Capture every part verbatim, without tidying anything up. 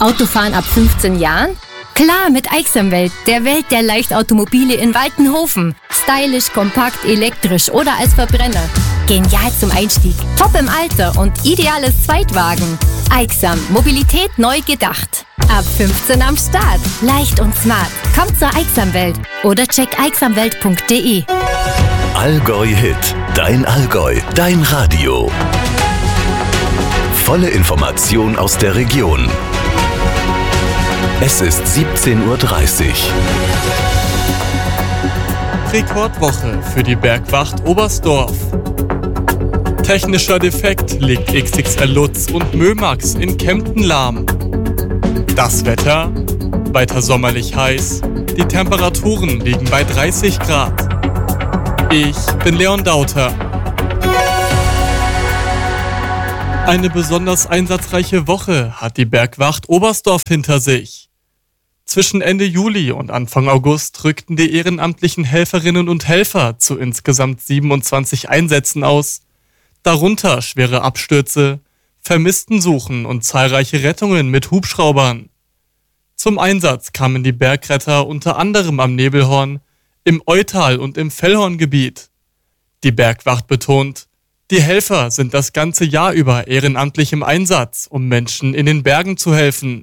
Autofahren ab fünfzehn Jahren? Klar, mit Aixamwelt, der Welt der Leichtautomobile in Waltenhofen. Stylisch, kompakt, elektrisch oder als Verbrenner. Genial zum Einstieg, top im Alter und ideales Zweitwagen. Aixam, Mobilität neu gedacht. Ab fünfzehn am Start. Leicht und smart. Kommt zur Aixamwelt oder check aixamwelt punkt de. Allgäu Hit. Dein Allgäu. Dein Radio. Volle Information aus der Region. Es ist siebzehn Uhr dreißig. Rekordwoche für die Bergwacht Oberstdorf. Technischer Defekt legt X X L Lutz und Mömax in Kempten lahm. Das Wetter? Weiter sommerlich heiß. Die Temperaturen liegen bei dreißig Grad. Ich bin Leon Dauter. Eine besonders einsatzreiche Woche hat die Bergwacht Oberstdorf hinter sich. Zwischen Ende Juli und Anfang August rückten die ehrenamtlichen Helferinnen und Helfer zu insgesamt siebenundzwanzig Einsätzen aus, darunter schwere Abstürze, Vermisstensuchen und zahlreiche Rettungen mit Hubschraubern. Zum Einsatz kamen die Bergretter unter anderem am Nebelhorn, im Eutal und im Fellhorngebiet. Die Bergwacht betont, die Helfer sind das ganze Jahr über ehrenamtlich im Einsatz, um Menschen in den Bergen zu helfen.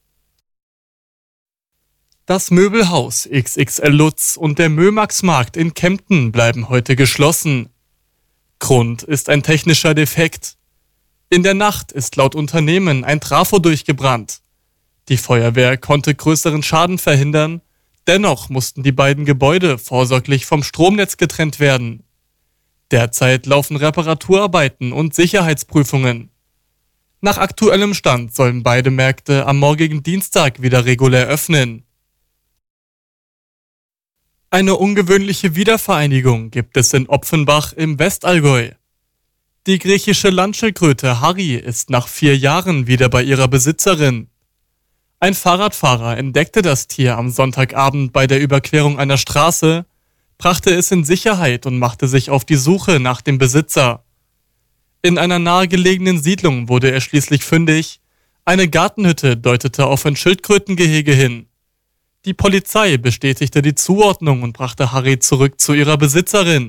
Das Möbelhaus X X L Lutz und der Mömax-Markt in Kempten bleiben heute geschlossen. Grund ist ein technischer Defekt. In der Nacht ist laut Unternehmen ein Trafo durchgebrannt. Die Feuerwehr konnte größeren Schaden verhindern, dennoch mussten die beiden Gebäude vorsorglich vom Stromnetz getrennt werden. Derzeit laufen Reparaturarbeiten und Sicherheitsprüfungen. Nach aktuellem Stand sollen beide Märkte am morgigen Dienstag wieder regulär öffnen. Eine ungewöhnliche Wiedervereinigung gibt es in Opfenbach im Westallgäu. Die griechische Landschildkröte Harry ist nach vier Jahren wieder bei ihrer Besitzerin. Ein Fahrradfahrer entdeckte das Tier am Sonntagabend bei der Überquerung einer Straße, brachte es in Sicherheit und machte sich auf die Suche nach dem Besitzer. In einer nahegelegenen Siedlung wurde er schließlich fündig. Eine Gartenhütte deutete auf ein Schildkrötengehege hin. Die Polizei bestätigte die Zuordnung und brachte Harry zurück zu ihrer Besitzerin.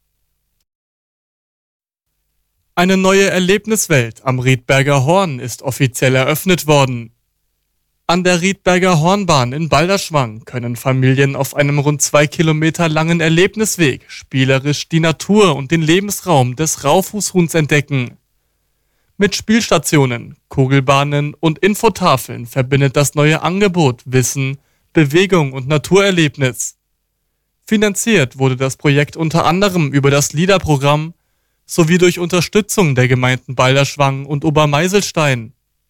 Eine neue Erlebniswelt am Riedberger Horn ist offiziell eröffnet worden. An der Riedberger Hornbahn in Balderschwang können Familien auf einem rund zwei Kilometer langen Erlebnisweg spielerisch die Natur und den Lebensraum des Raufußhuhns entdecken. Mit Spielstationen, Kugelbahnen und Infotafeln verbindet das neue Angebot Wissen, Bewegung und Naturerlebnis. Finanziert wurde das Projekt unter anderem über das LIDA-Programm sowie durch Unterstützung der Gemeinden Balderschwang und Obermeiselstein.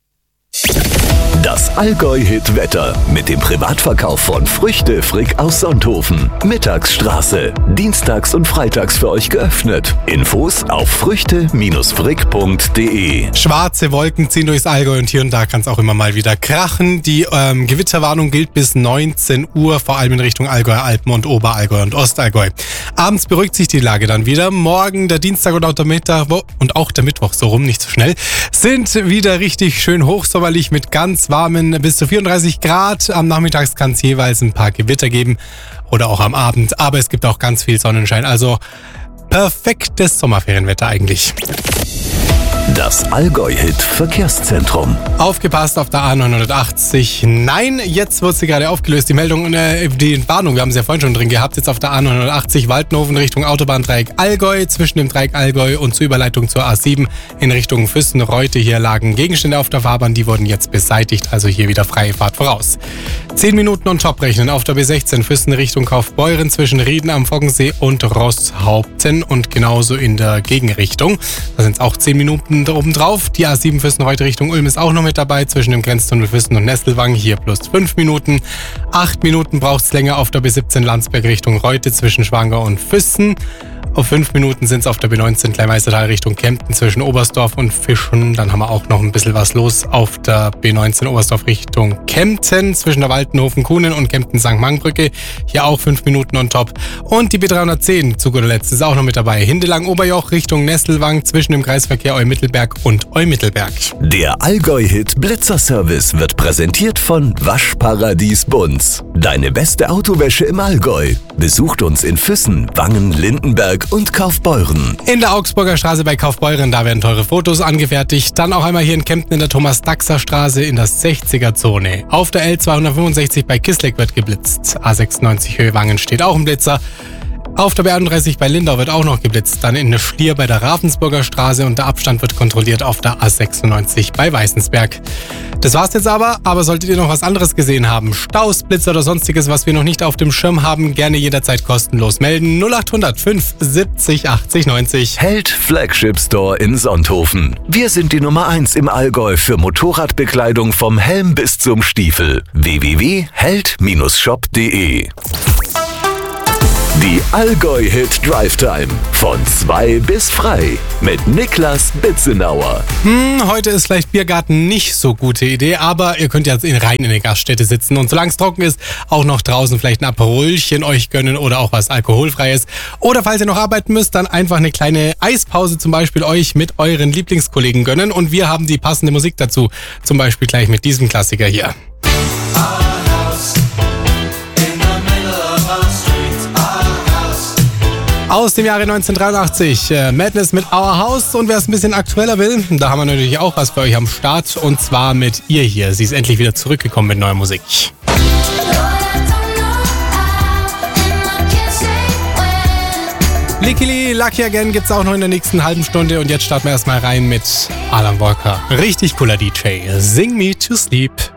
Das Allgäu-Hit-Wetter mit dem Privatverkauf von Früchte Frick aus Sonthofen. Mittagsstraße. Dienstags und freitags für euch geöffnet. Infos auf früchte frick punkt de. Schwarze Wolken ziehen durchs Allgäu und hier und da kann es auch immer mal wieder krachen. Die ähm, Gewitterwarnung gilt bis neunzehn Uhr, vor allem in Richtung Allgäuer Alpen und Oberallgäu und Ostallgäu. Abends beruhigt sich die Lage dann wieder. Morgen, der Dienstag und auch der Mittag und auch der Mittwoch, so rum, nicht so schnell, sind wieder richtig schön hochsommerlich mit ganz warmen bis zu vierunddreißig Grad. Am Nachmittag kann es jeweils ein paar Gewitter geben oder auch am Abend, aber es gibt auch ganz viel Sonnenschein. Also perfektes Sommerferienwetter eigentlich. Das Allgäu-Hit Verkehrszentrum. Aufgepasst auf der A neunhundertachtzig. Nein, jetzt wird sie gerade aufgelöst. Die Meldung, äh, die Warnung, wir haben sie ja vorhin schon drin gehabt. Jetzt auf der A neunhundertachtzig Waltenhofen Richtung Autobahndreieck Allgäu. Zwischen dem Dreieck Allgäu und zur Überleitung zur A sieben in Richtung Füssen-Reute. Hier lagen Gegenstände auf der Fahrbahn. Die wurden jetzt beseitigt. Also hier wieder freie Fahrt voraus. zehn Minuten on top rechnen auf der B sechzehn Füssen Richtung Kaufbeuren zwischen Rieden am Foggensee und Rosshaupten. Und genauso in der Gegenrichtung. Da sind es auch zehn Minuten obendrauf. Die A sieben Füssen-Reute Richtung Ulm ist auch noch mit dabei, zwischen dem Grenztunnel Füssen und Nesselwang, hier plus fünf Minuten. acht Minuten braucht es länger auf der B siebzehn Landsberg Richtung Reute zwischen Schwangau und Füssen. Auf fünf Minuten sind es auf der B neunzehn Kleinmeistertal Richtung Kempten zwischen Oberstdorf und Fischen. Dann haben wir auch noch ein bisschen was los auf der B neunzehn Oberstdorf Richtung Kempten zwischen der Waltenhofen-Kuhnen und Kempten-Sankt Mang-Brücke. Hier auch fünf Minuten on top. Und die B dreihundertzehn zu guter Letzt ist auch noch mit dabei. Hindelang-Oberjoch Richtung Nesselwang zwischen dem Kreisverkehr Eumittelberg und Eumittelberg. Der Allgäu-Hit Blitzer-Service wird präsentiert von Waschparadies Bunz. Deine beste Autowäsche im Allgäu. Besucht uns in Füssen, Wangen, Lindenberg und Kaufbeuren. In der Augsburger Straße bei Kaufbeuren, da werden teure Fotos angefertigt. Dann auch einmal hier in Kempten in der Thomas-Daxer-Straße in der sechziger-Zone. Auf der L zweihundertfünfundsechzig bei Kisleck wird geblitzt. A sechsundneunzig Höhe Wangen steht auch ein Blitzer. Auf der B einunddreißig bei Lindau wird auch noch geblitzt. Dann in der Schlier bei der Ravensburger Straße und der Abstand wird kontrolliert auf der A sechsundneunzig bei Weißensberg. Das war's jetzt aber, aber solltet ihr noch was anderes gesehen haben, Staus, Blitzer oder sonstiges, was wir noch nicht auf dem Schirm haben, gerne jederzeit kostenlos melden. null achthundert fünf siebzig achtzig neunzig. Held Flagship Store in Sonthofen. Wir sind die Nummer eins im Allgäu für Motorradbekleidung vom Helm bis zum Stiefel. w w w punkt held shop punkt de. Die Allgäu-Hit Drive Time von zwei bis frei mit Niklas Bitzenauer. Hm, heute ist vielleicht Biergarten nicht so gute Idee, aber ihr könnt ja in rein in der Gaststätte sitzen und solange es trocken ist, auch noch draußen vielleicht ein Aperolchen euch gönnen oder auch was Alkoholfreies. Oder falls ihr noch arbeiten müsst, dann einfach eine kleine Eispause zum Beispiel euch mit euren Lieblingskollegen gönnen und wir haben die passende Musik dazu. Zum Beispiel gleich mit diesem Klassiker hier. Aus dem Jahre neunzehnhundertdreiundachtzig, äh, Madness mit Our House, und wer es ein bisschen aktueller will, da haben wir natürlich auch was für euch am Start, und zwar mit ihr hier. Sie ist endlich wieder zurückgekommen mit neuer Musik. Lickily Lucky Again gibt's auch noch in der nächsten halben Stunde, und jetzt starten wir erstmal rein mit Alan Walker. Richtig cooler D J. Sing Me to Sleep.